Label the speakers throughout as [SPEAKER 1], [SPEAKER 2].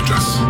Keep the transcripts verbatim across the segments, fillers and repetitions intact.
[SPEAKER 1] час.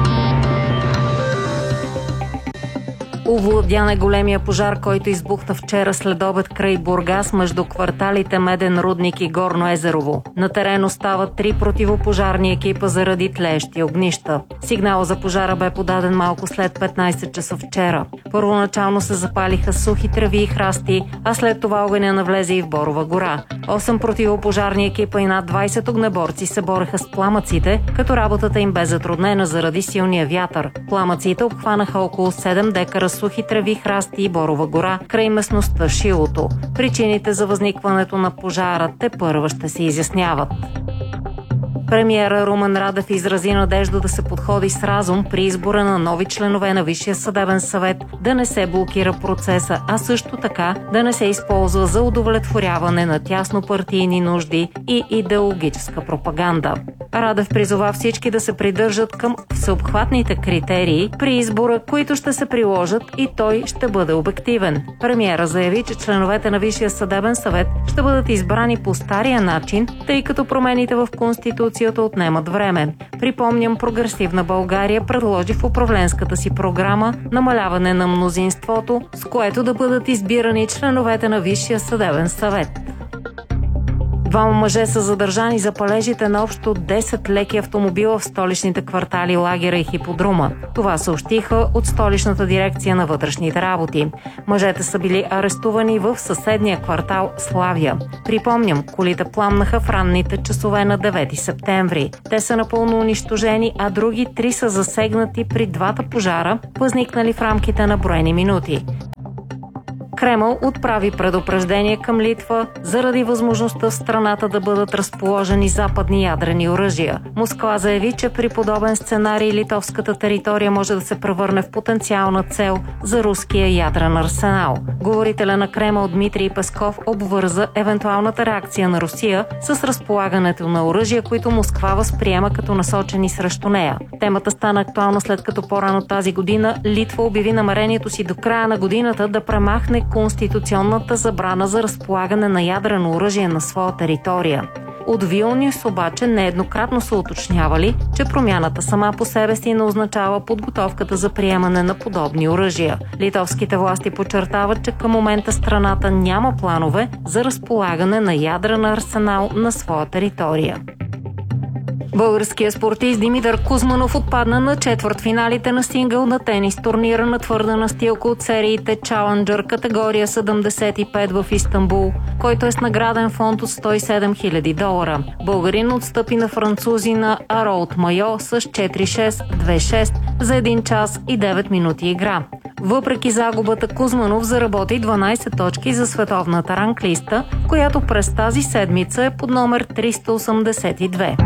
[SPEAKER 2] Овладян е големия пожар, който избухна вчера след обед край Бургас между кварталите Меден рудник и Горно Езерово. На терен остават три противопожарни екипа заради тлеещи огнища. Сигнал за пожара бе подаден малко след петнайсет часа вчера. Първоначално се запалиха сухи треви и храсти, а след това огъня навлезе и в Борова гора. Осем противопожарни екипа и над двайсет огнеборци се бореха с пламъците, като работата им бе затруднена заради силния вятър. Пламъците обхванаха около седем декара сухи треви, храсти и Борова гора край местността Шилото. Причините за възникването на пожара тепърва ще се изясняват. Премиера Румен Радев изрази надежда да се подходи с разум при избора на нови членове на Висшия съдебен съвет, да не се блокира процеса, а също така да не се използва за удовлетворяване на тяснопартийни нужди и идеологическа пропаганда. Радев призова всички да се придържат към всеобхватните критерии при избора, които ще се приложат, и той ще бъде обективен. Премиера заяви, че членовете на Висшия съдебен съвет ще бъдат избрани по стария начин, тъй като промените в Конституцията отнемат време. Припомням, Прогресивна България предложи в управленската си програма намаляване на мнозинството, с което да бъдат избирани членовете на Висшия съдебен съвет. Двама мъже са задържани за палежите на общо десет леки автомобила в столичните квартали Лагера и Хиподрума. Това съобщиха от столичната дирекция на вътрешните работи. Мъжете са били арестувани в съседния квартал Славия. Припомням, колите пламнаха в ранните часове на девети септември. Те са напълно унищожени, а други три са засегнати при двата пожара, възникнали в рамките на броени минути. Кремъл отправи предупреждение към Литва заради възможността в страната да бъдат разположени западни ядрени оръжия. Москва заяви, че при подобен сценарий литовската територия може да се превърне в потенциална цел за руския ядрен арсенал. Говорителя на Кремъл Дмитрий Песков обвърза евентуалната реакция на Русия с разполагането на оръжия, които Москва възприема като насочени срещу нея. Темата стана актуална след като по-рано тази година Литва обяви намерението си до края на годината да премахне конституционната забрана за разполагане на ядрено оръжие на своя територия. От Вилнюс обаче нееднократно са уточнявали, че промяната сама по себе си не означава подготовката за приемане на подобни оръжия. Литовските власти подчертават, че към момента страната няма планове за разполагане на ядрен арсенал на своя територия. Българският спортист Димитър Кузманов отпадна на четвъртфиналите на сингъл на тенис турнира на твърда настилка от сериите Challenger категория седемдесет и пет в Истанбул, който е с награден фонд от сто и седем хиляди долара. Българин отстъпи на французина Ароут Майо с четири шест две шест за един час и девет минути игра. Въпреки загубата, Кузманов заработи дванайсет точки за световната ранглиста, която през тази седмица е под номер триста осемдесет и две.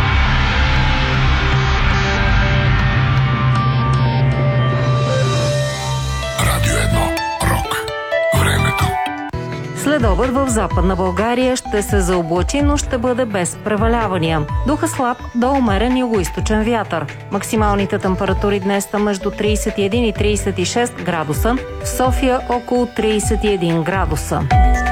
[SPEAKER 2] Следобед в Западна България ще се заоблачи, но ще бъде без превалявания. Духа слаб до умерен югоизточен вятър. Максималните температури днес са между трийсет и един и трийсет и шест градуса, в София около трийсет и един градуса.